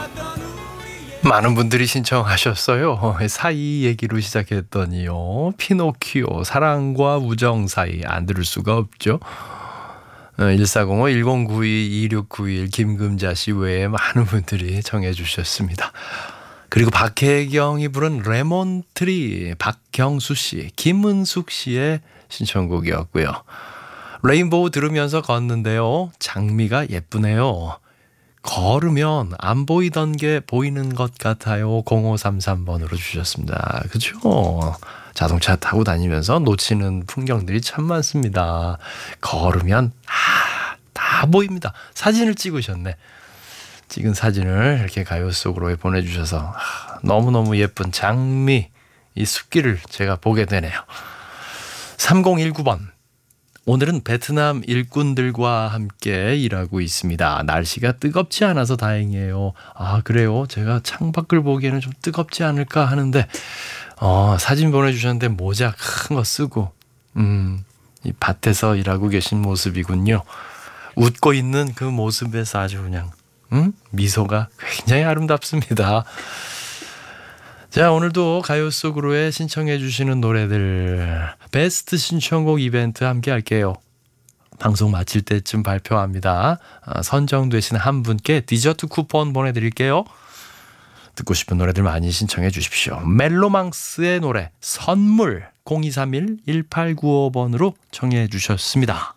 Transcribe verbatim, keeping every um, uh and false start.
많은 분들이 신청하셨어요. 사이 얘기로 시작했더니요. 피노키오, 사랑과 우정 사이 안 들을 수가 없죠. 일사공오 일공구이 이육구일 김금자 씨 외에 많은 분들이 청해 주셨습니다. 그리고 박혜경이 부른 레몬트리, 박경수 씨, 김은숙 씨의 신청곡이었고요. 레인보우 들으면서 걷는데요. 장미가 예쁘네요. 걸으면 안 보이던 게 보이는 것 같아요. 공오삼삼 번으로 주셨습니다. 그죠? 자동차 타고 다니면서 놓치는 풍경들이 참 많습니다. 걸으면 아, 다 보입니다. 사진을 찍으셨네. 찍은 사진을 이렇게 가요 속으로 보내주셔서 아, 너무너무 예쁜 장미, 이 숲길을 제가 보게 되네요. 삼공일구 번. 오늘은 베트남 일꾼들과 함께 일하고 있습니다. 날씨가 뜨겁지 않아서 다행이에요. 아, 그래요? 제가 창밖을 보기에는 좀 뜨겁지 않을까 하는데 어, 사진 보내주셨는데 모자 큰 거 쓰고 음, 이 밭에서 일하고 계신 모습이군요. 웃고 있는 그 모습에서 아주 그냥 음? 미소가 굉장히 아름답습니다. 자, 오늘도 가요 속으로에 신청해 주시는 노래들 베스트 신청곡 이벤트 함께 할게요. 방송 마칠 때쯤 발표합니다. 선정되신 한 분께 디저트 쿠폰 보내드릴게요. 듣고 싶은 노래들 많이 신청해 주십시오. 멜로망스의 노래 선물 공이삼일 일팔구오 번으로 청해 주셨습니다.